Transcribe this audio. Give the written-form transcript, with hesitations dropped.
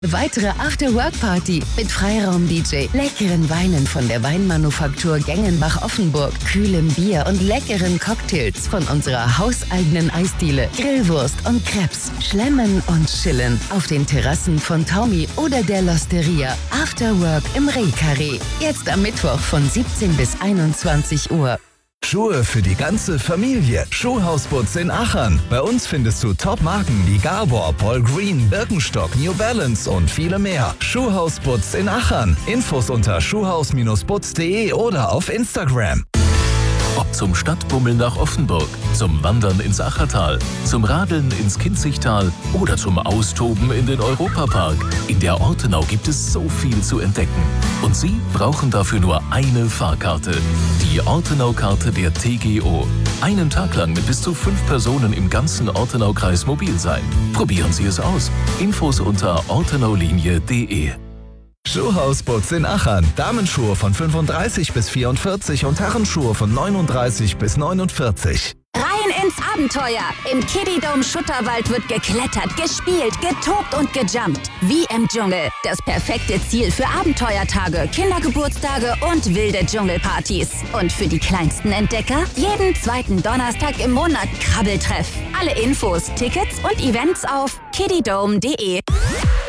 Weitere After-Work-Party mit Freiraum-DJ, leckeren Weinen von der Weinmanufaktur Gengenbach-Offenburg, kühlem Bier und leckeren Cocktails von unserer hauseigenen Eisdiele, Grillwurst und Crepes, Schlemmen und Chillen auf den Terrassen von Taumi oder der Losteria. After-Work im Rehkarree. Jetzt am Mittwoch von 17 bis 21 Uhr. Schuhe für die ganze Familie. Schuhhaus-Butz in Achern. Bei uns findest du Top-Marken wie Gabor, Paul Green, Birkenstock, New Balance und viele mehr. Schuhhaus-Butz in Achern. Infos unter schuhhaus-butz.de oder auf Instagram. Ob zum Stadtbummeln nach Offenburg, zum Wandern ins Achertal, zum Radeln ins Kinzigtal oder zum Austoben in den Europapark. In der Ortenau gibt es so viel zu entdecken. Und Sie brauchen dafür nur eine Fahrkarte. Die Ortenau-Karte der TGO. Einen Tag lang mit bis zu 5 Personen im ganzen Ortenau-Kreis mobil sein. Probieren Sie es aus. Infos unter ortenaulinie.de. Schuhhaus-Butz in Achern. Damenschuhe von 35 bis 44 und Herrenschuhe von 39 bis 49. Rein ins Abenteuer! Im Kiddie-Dome Schutterwald wird geklettert, gespielt, getobt und gejumpt. Wie im Dschungel. Das perfekte Ziel für Abenteuertage, Kindergeburtstage und wilde Dschungelpartys. Und für die kleinsten Entdecker jeden zweiten Donnerstag im Monat Krabbeltreff. Alle Infos, Tickets und Events auf kiddiedome.de.